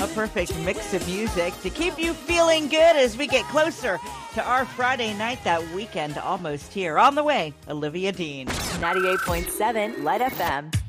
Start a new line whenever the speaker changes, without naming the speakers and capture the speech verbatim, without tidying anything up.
A perfect mix of music to keep you feeling good as we get closer to our Friday night, that weekend almost here. On the way, Olivia Dean.
ninety-eight point seven Light F M.